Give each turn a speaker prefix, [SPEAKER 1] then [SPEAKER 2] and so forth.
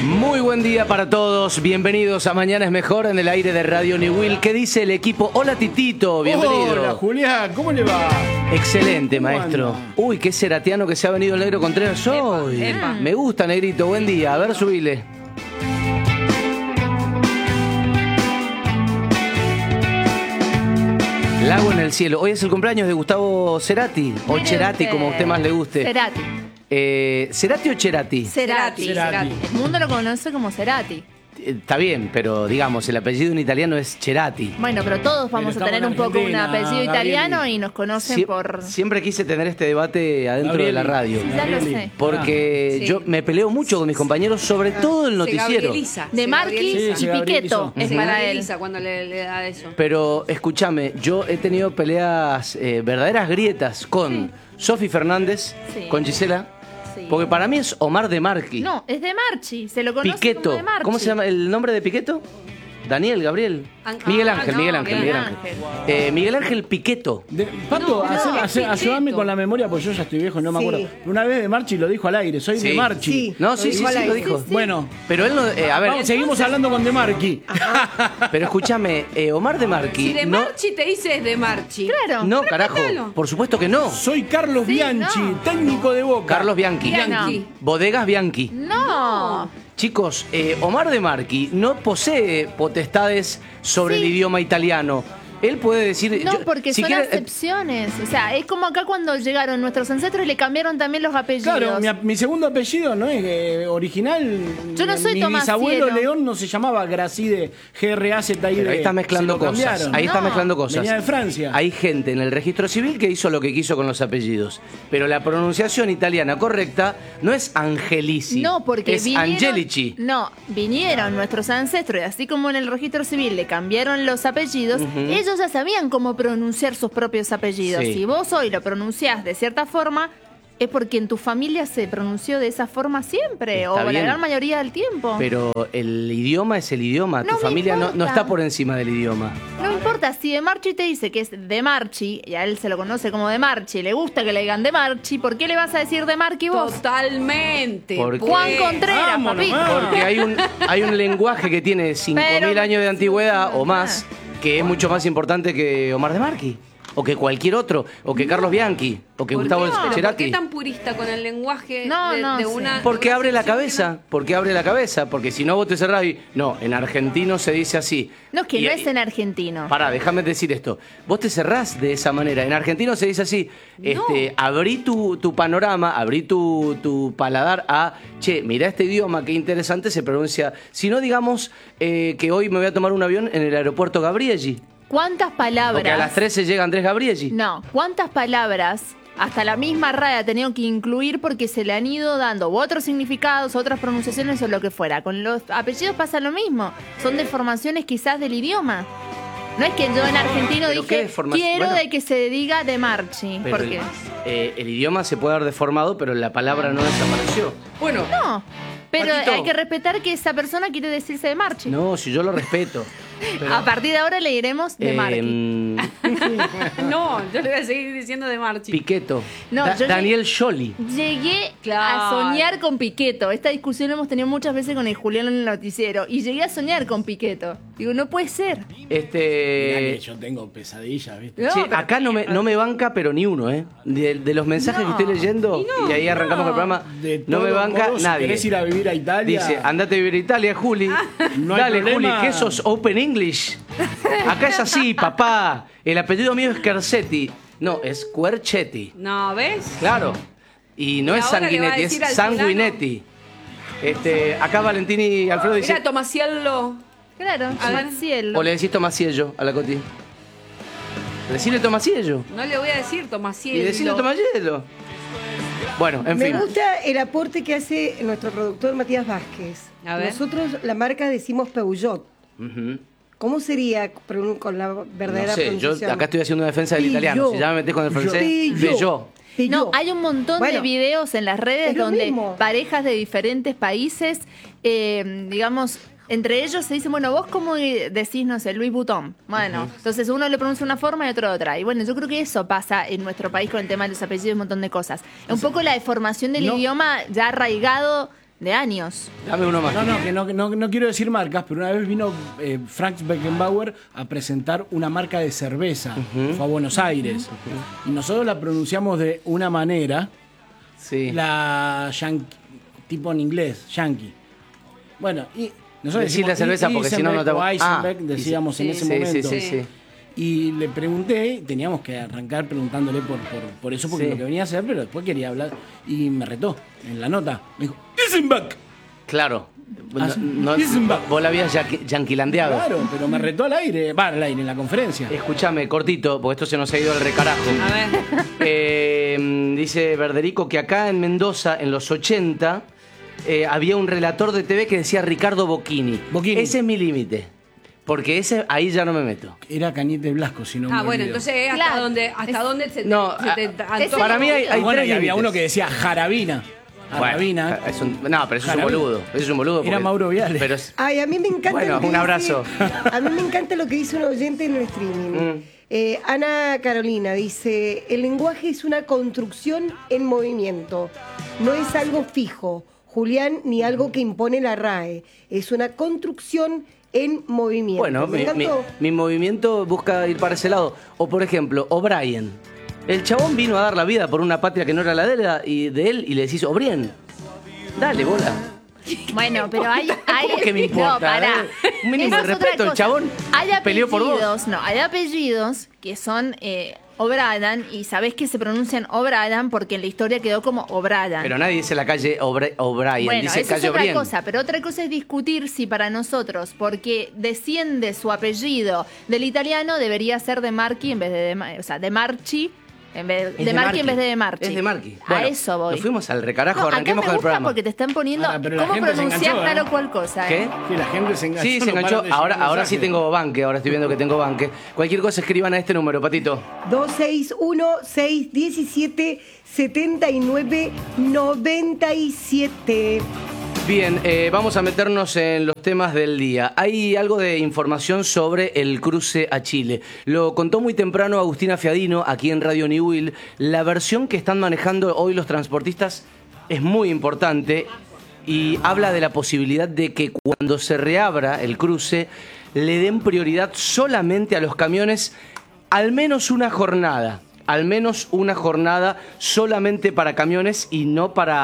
[SPEAKER 1] Muy buen día para todos, bienvenidos a Mañana es Mejor en el aire de Radio New Will. ¿Qué dice el equipo? Hola Titito, bienvenido.
[SPEAKER 2] Hola Julián, ¿cómo le va?
[SPEAKER 1] Excelente, maestro. Uy, qué seratiano que se ha venido el Negro Contreras hoy. Me gusta, Negrito, buen día. A ver, subile. Lago en el cielo. Hoy es el cumpleaños de Gustavo Cerati, o Cerati, como a usted más le guste.
[SPEAKER 3] Cerati.
[SPEAKER 1] ¿Cerati o Cerati?
[SPEAKER 3] Cerati. El mundo lo conoce como Cerati.
[SPEAKER 1] Está bien, pero digamos, el apellido en italiano es Cerati.
[SPEAKER 3] Bueno, pero todos vamos a tener un poco un apellido italiano y nos conocen por...
[SPEAKER 1] Siempre quise tener este debate adentro de la radio.
[SPEAKER 3] Ya lo sé.
[SPEAKER 1] Porque yo me peleo mucho con mis compañeros, sobre todo el noticiero.
[SPEAKER 3] De Marqui y Piqueto es para él.
[SPEAKER 4] Cuando le da eso.
[SPEAKER 1] Pero escúchame, yo he tenido peleas, verdaderas grietas con Sofi Fernández, con Gisela.
[SPEAKER 3] Sí.
[SPEAKER 1] Porque para mí es Omar de Marchi.
[SPEAKER 3] No, es de Marchi, se lo conoce
[SPEAKER 1] Piqueto.
[SPEAKER 3] como de Marchi.
[SPEAKER 1] ¿Cómo se llama el nombre de Piqueto? Daniel, Gabriel. Miguel Ángel. Miguel Ángel Piqueto.
[SPEAKER 2] Pato,
[SPEAKER 4] Piqueto.
[SPEAKER 2] ayúdame con la memoria, porque yo ya estoy viejo, no me acuerdo. Una vez de Marchi lo dijo al aire, soy de Marchi.
[SPEAKER 5] Sí.
[SPEAKER 1] No, sí, lo dijo.
[SPEAKER 3] Sí.
[SPEAKER 2] Bueno,
[SPEAKER 1] Pero él no. A ver,
[SPEAKER 2] vamos, seguimos hablando con De Marchi.
[SPEAKER 1] pero escúchame, Omar de Marchi.
[SPEAKER 4] Si de Marchi te dices de Marchi.
[SPEAKER 3] Claro.
[SPEAKER 1] No, carajo.
[SPEAKER 4] Respétalo.
[SPEAKER 1] Por supuesto que no.
[SPEAKER 2] Soy Carlos
[SPEAKER 3] Sí,
[SPEAKER 2] Bianchi,
[SPEAKER 3] no.
[SPEAKER 2] técnico de Boca.
[SPEAKER 1] Carlos Bianchi.
[SPEAKER 4] Bianchi.
[SPEAKER 1] Bodegas Bianchi.
[SPEAKER 3] No.
[SPEAKER 1] Chicos, Omar de Marchi no posee potestades sobre el idioma italiano. Él puede decir...
[SPEAKER 3] No, porque
[SPEAKER 1] si
[SPEAKER 3] son
[SPEAKER 1] quiere,
[SPEAKER 3] acepciones. O sea, es como acá cuando llegaron nuestros ancestros y le cambiaron también los apellidos.
[SPEAKER 2] Claro, mi segundo apellido no es original.
[SPEAKER 3] Yo no soy
[SPEAKER 2] Mi
[SPEAKER 3] Tomasielo.
[SPEAKER 2] bisabuelo León no se llamaba Gracide, G-R-A-Z-I-D.
[SPEAKER 1] Pero ahí está mezclando
[SPEAKER 2] Se lo
[SPEAKER 1] cosas.
[SPEAKER 2] cambiaron.
[SPEAKER 1] Ahí está
[SPEAKER 3] No.
[SPEAKER 1] mezclando cosas.
[SPEAKER 2] Venía de Francia.
[SPEAKER 1] Hay gente en el registro civil que hizo lo que quiso con los apellidos. Pero la pronunciación italiana correcta no es Angelici.
[SPEAKER 3] No, porque
[SPEAKER 1] es
[SPEAKER 3] vinieron,
[SPEAKER 1] Angelici.
[SPEAKER 3] No, vinieron nuestros ancestros y así como en el registro civil le cambiaron los apellidos, ellos ya sabían cómo pronunciar sus propios apellidos.
[SPEAKER 1] Sí.
[SPEAKER 3] Si vos hoy lo pronunciás de cierta forma, es porque en tu familia se pronunció de esa forma siempre,
[SPEAKER 1] Está
[SPEAKER 3] o la
[SPEAKER 1] bien.
[SPEAKER 3] gran mayoría del tiempo.
[SPEAKER 1] Pero el idioma es el idioma.
[SPEAKER 3] No
[SPEAKER 1] Tu
[SPEAKER 3] me
[SPEAKER 1] familia no
[SPEAKER 3] importa.
[SPEAKER 1] está por encima del idioma.
[SPEAKER 3] No importa, si de Marchi te dice que es de Marchi, y a él se lo conoce como de Marchi, le gusta que le digan de Marchi, ¿por qué le vas a decir de Marchi vos?
[SPEAKER 4] Totalmente.
[SPEAKER 1] ¿Por qué?
[SPEAKER 3] Juan Contreras,
[SPEAKER 2] Vámonos,
[SPEAKER 3] papito.
[SPEAKER 2] vamos.
[SPEAKER 1] Porque hay un lenguaje que tiene 5.000
[SPEAKER 3] Pero-
[SPEAKER 1] años de antigüedad o más, que es mucho más importante que Omar de Marchi. O que cualquier otro. O que Carlos Bianchi. O que
[SPEAKER 4] ¿Por
[SPEAKER 1] Gustavo
[SPEAKER 4] qué? ¿Por qué
[SPEAKER 1] Cerati.
[SPEAKER 4] tan purista con el lenguaje
[SPEAKER 3] No, no
[SPEAKER 4] de
[SPEAKER 3] sé.
[SPEAKER 4] una...
[SPEAKER 1] Porque
[SPEAKER 4] de una
[SPEAKER 1] abre la
[SPEAKER 4] excepción
[SPEAKER 1] cabeza, porque abre la cabeza, porque si no vos te cerrás y... No, en argentino se dice así.
[SPEAKER 3] No, es que
[SPEAKER 1] Y-
[SPEAKER 3] no es en argentino.
[SPEAKER 1] Pará, déjame decir esto. Vos te cerrás de esa manera. En argentino se dice así. Abrí tu panorama, abrí tu paladar a... Che, mirá este idioma, qué interesante se pronuncia. Si no, digamos que hoy me voy a tomar un avión en el aeropuerto Gabrielli.
[SPEAKER 3] ¿Cuántas palabras?
[SPEAKER 1] Porque a las 13 llega Andrés Gabrielli.
[SPEAKER 3] No, ¿cuántas palabras hasta la misma RAE ha tenido que incluir porque se le han ido dando otros significados, otras pronunciaciones o lo que fuera? Con los apellidos pasa lo mismo. Son deformaciones quizás del idioma. No es que yo en argentino
[SPEAKER 1] ¿Pero qué
[SPEAKER 3] dije,
[SPEAKER 1] deformación?
[SPEAKER 3] quiero
[SPEAKER 1] Bueno.
[SPEAKER 3] de que se diga de Marchi.
[SPEAKER 1] Pero
[SPEAKER 3] Porque
[SPEAKER 1] el idioma se puede haber deformado, pero la palabra no desapareció. Bueno,
[SPEAKER 3] no. Pero
[SPEAKER 1] Paquito.
[SPEAKER 3] hay que respetar que esa persona quiere decirse de Marchi.
[SPEAKER 1] no, si yo lo respeto. Pero,
[SPEAKER 3] A partir de ahora le diremos de Marchi.
[SPEAKER 4] No, yo le voy a seguir diciendo de Marchi.
[SPEAKER 1] Piqueto.
[SPEAKER 3] No, yo
[SPEAKER 1] Daniel Scioli.
[SPEAKER 3] Llegué a
[SPEAKER 4] Claro.
[SPEAKER 3] soñar con Piqueto. Esta discusión la hemos tenido muchas veces con el Julián en el noticiero. Y llegué a soñar con Piqueto. Digo, no puede ser.
[SPEAKER 2] Mirá que yo tengo pesadillas, ¿viste?
[SPEAKER 3] No,
[SPEAKER 1] Che,
[SPEAKER 3] pero-
[SPEAKER 1] acá no me banca, pero ni uno, ¿eh? De los mensajes
[SPEAKER 3] No,
[SPEAKER 1] que estoy leyendo, y ahí arrancamos el programa,
[SPEAKER 2] De
[SPEAKER 1] no me
[SPEAKER 2] todos
[SPEAKER 1] banca
[SPEAKER 2] modos, si
[SPEAKER 1] nadie.
[SPEAKER 2] ¿Querés ir a vivir a Italia?
[SPEAKER 1] Dice, andate a vivir a Italia, Juli.
[SPEAKER 2] No hay
[SPEAKER 1] Dale, Juli,
[SPEAKER 2] problema.
[SPEAKER 1] que sos Open English. Acá es así, papá. El apellido mío es Scherzetti. No, es Quercetti.
[SPEAKER 4] No, ¿ves?
[SPEAKER 1] Claro. Y no
[SPEAKER 4] Y
[SPEAKER 1] es
[SPEAKER 4] ahora le va a
[SPEAKER 1] Sanguinetti, es
[SPEAKER 4] decir al
[SPEAKER 1] Sanguinetti. Acá Valentín y Alfredo dicen,
[SPEAKER 4] Mira, Tomasiello.
[SPEAKER 3] Claro,
[SPEAKER 4] A ver.
[SPEAKER 3] Maciel.
[SPEAKER 1] o le decís Tomasiello a la Coti. Decirle Tomasiello.
[SPEAKER 4] No le voy a decir Tomasiello.
[SPEAKER 1] Y decirle Tomasiello. Bueno, en
[SPEAKER 5] Me
[SPEAKER 1] fin.
[SPEAKER 5] gusta el aporte que hace nuestro productor Matías Vázquez.
[SPEAKER 4] A ver.
[SPEAKER 5] Nosotros, la marca, decimos Peugeot.
[SPEAKER 1] Ujú.
[SPEAKER 5] ¿Cómo sería con la verdadera
[SPEAKER 1] No sé, yo
[SPEAKER 5] pronunciación?
[SPEAKER 1] acá estoy haciendo una defensa del italiano. Si ya me metés con el francés,
[SPEAKER 5] Peugeot.
[SPEAKER 1] Peugeot.
[SPEAKER 3] No, hay un montón de
[SPEAKER 5] Bueno,
[SPEAKER 3] videos en las redes
[SPEAKER 5] es lo
[SPEAKER 3] donde
[SPEAKER 5] mismo.
[SPEAKER 3] parejas de diferentes países, digamos, entre ellos se dicen, bueno, vos cómo decís, no sé, Louis Vuitton. Bueno, entonces uno le pronuncia una forma y otro otra. Y bueno, yo creo que eso pasa en nuestro país con el tema de los apellidos y un montón de cosas. Un poco la deformación del
[SPEAKER 2] no.
[SPEAKER 3] idioma ya arraigado de años.
[SPEAKER 1] Dame uno más.
[SPEAKER 2] No quiero decir marcas, pero una vez vino Franz Beckenbauer a presentar una marca de cerveza. Fue a Buenos Aires. Y nosotros la pronunciamos de una manera,
[SPEAKER 1] Sí.
[SPEAKER 2] la yankee, tipo en inglés, yankee. Bueno, y nosotros
[SPEAKER 1] Decís la cerveza porque si no, no te...
[SPEAKER 2] Eisenbeck, decíamos en ese momento.
[SPEAKER 1] Sí.
[SPEAKER 2] Y le pregunté, teníamos que arrancar preguntándole por eso, porque
[SPEAKER 1] Sí.
[SPEAKER 2] lo que venía a hacer, pero después quería hablar. Y me retó en la nota. Me dijo, Eisenbeck.
[SPEAKER 1] Claro.
[SPEAKER 2] Ah, Eisenbach.
[SPEAKER 1] Vos la habías yanquilandeado.
[SPEAKER 2] Claro, pero me retó al aire. Va, al aire, en la conferencia.
[SPEAKER 1] Escúchame, cortito, porque esto se nos ha ido al recarajo.
[SPEAKER 4] A ver.
[SPEAKER 1] Dice Verderico que acá en Mendoza, en los 80, había un relator de TV que decía Ricardo Bocchini.
[SPEAKER 2] Bocchini.
[SPEAKER 1] Ese es mi límite. Porque ahí ya no me meto.
[SPEAKER 2] Era Cañete Blasco, si no me
[SPEAKER 4] Bueno,
[SPEAKER 2] olvido.
[SPEAKER 4] entonces
[SPEAKER 3] Claro.
[SPEAKER 4] hasta dónde se te,
[SPEAKER 1] No,
[SPEAKER 4] se te antoja?
[SPEAKER 1] para mí hay
[SPEAKER 2] Bueno,
[SPEAKER 1] tres
[SPEAKER 2] y había
[SPEAKER 1] límites.
[SPEAKER 2] uno que decía Jarabina. Jarabina.
[SPEAKER 1] Bueno, no, pero eso es un
[SPEAKER 2] Jarabina.
[SPEAKER 1] boludo. Eso es un boludo.
[SPEAKER 2] Era
[SPEAKER 1] porque-
[SPEAKER 2] Mauro Viale.
[SPEAKER 1] Pero
[SPEAKER 5] Ay, a mí me encanta.
[SPEAKER 1] Bueno,
[SPEAKER 5] lo que
[SPEAKER 1] un abrazo.
[SPEAKER 5] A mí me encanta lo que dice un oyente en el streaming. Ana Carolina dice: el lenguaje es una construcción en movimiento, no es algo fijo, Julián, ni algo que impone la RAE. Es una construcción en movimiento.
[SPEAKER 1] bueno,
[SPEAKER 5] me encantó.
[SPEAKER 1] mi movimiento busca ir para ese lado. O por ejemplo, O'Brien. El chabón vino a dar la vida por una patria que no era la de él y le decís O'Brien. Dale, bola.
[SPEAKER 3] Bueno, pero hay
[SPEAKER 1] ¿Cómo que me importa?
[SPEAKER 3] No, pará.
[SPEAKER 1] Un mínimo
[SPEAKER 3] Esa
[SPEAKER 1] de
[SPEAKER 3] es otra
[SPEAKER 1] respeto, el
[SPEAKER 3] cosa.
[SPEAKER 1] chabón
[SPEAKER 3] Hay
[SPEAKER 1] peleó por vos.
[SPEAKER 3] apellidos, no, hay apellidos que son O'Brien y sabés que se pronuncian O'Brien porque en la historia quedó como O'Brien.
[SPEAKER 1] Pero nadie dice la calle O'Brien,
[SPEAKER 3] Bueno,
[SPEAKER 1] dice
[SPEAKER 3] eso
[SPEAKER 1] calle
[SPEAKER 3] es otra
[SPEAKER 1] O'Brien.
[SPEAKER 3] cosa, pero otra cosa es discutir si para nosotros, porque desciende su apellido del italiano, debería ser de Marchi en vez de Marchi. En vez
[SPEAKER 1] Es
[SPEAKER 3] de Marchi en
[SPEAKER 1] Marchi.
[SPEAKER 3] vez de Marchi.
[SPEAKER 1] Es de Marchi.
[SPEAKER 3] A
[SPEAKER 1] Bueno,
[SPEAKER 3] eso voy.
[SPEAKER 1] nos fuimos al recarajo,
[SPEAKER 3] No, acá
[SPEAKER 1] arranquemos
[SPEAKER 3] me
[SPEAKER 1] con el
[SPEAKER 3] gusta
[SPEAKER 1] programa.
[SPEAKER 3] porque te están poniendo
[SPEAKER 2] Ahora, pero la
[SPEAKER 3] cómo
[SPEAKER 2] gente se
[SPEAKER 3] pronunciar
[SPEAKER 2] enganchó,
[SPEAKER 3] claro cual cosa.
[SPEAKER 1] ¿Qué?
[SPEAKER 2] Que la gente se enganchó.
[SPEAKER 1] Sí, se
[SPEAKER 2] no
[SPEAKER 1] enganchó.
[SPEAKER 2] paran de llegar
[SPEAKER 1] Ahora sí
[SPEAKER 2] mensajes.
[SPEAKER 1] tengo banque, ahora estoy viendo que tengo banque. Cualquier cosa escriban a este número, Patito.
[SPEAKER 5] 261-617-7997.
[SPEAKER 1] Bien, vamos a meternos en los temas del día. Hay algo de información sobre el cruce a Chile. Lo contó muy temprano Agustina Fiadino aquí en Radio Newell. La versión que están manejando hoy los transportistas es muy importante y habla de la posibilidad de que cuando se reabra el cruce le den prioridad solamente a los camiones al menos una jornada solamente para camiones y no para